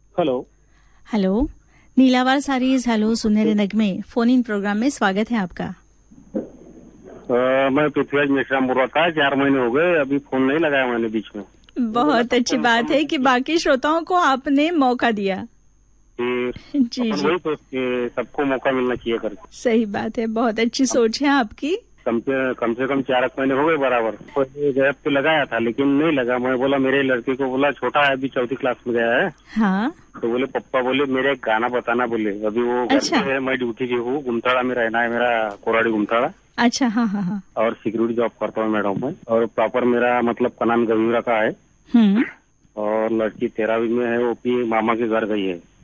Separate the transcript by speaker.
Speaker 1: Hello.
Speaker 2: Hello. नीलावार saris hello सुनहरे नगमे phone in programme में स्वागत है आपका।
Speaker 1: मैं पृथ्वीराज मिश्रा बोल रहा था। 4 महीने हो गए, अभी फोन नहीं लगाया मैंने बीच में।
Speaker 2: बहुत अच्छी बात है कि बाकी श्रोताओं को आपने मौका दिया। जी
Speaker 1: अपन
Speaker 2: जी,
Speaker 1: वही सोचते सबको मौका मिलना चाहिए करके।
Speaker 2: सही बात है, बहुत अच्छी सोच है आपकी।
Speaker 1: कम से कम 4 महीने हो गए बराबर। गैप पे लगाया था लेकिन नहीं लगा। मैं बोला मेरे लड़के को, बोला छोटा है अभी 4th क्लास में गया है,
Speaker 2: हाँ।
Speaker 1: तो बोले पप्पा बोले मेरे एक गाना बताना। बोले अभी वो घर
Speaker 2: अच्छा
Speaker 1: पे है, मैं ड्यूटी पे हूँ, गुमथाड़ा में रहना है मेरा, कोराड़ी गुमथाड़ा।
Speaker 2: अच्छा, हाँ हाँ हाँ।
Speaker 1: और सिक्योरिटी जॉब करता हूँ मैडम मैं। और प्रॉपर मेरा मतलब का नाम गंगूरा का है।
Speaker 2: हम्म।
Speaker 1: और लड़की 13वीं में है, वो भी मामा के घर गई है।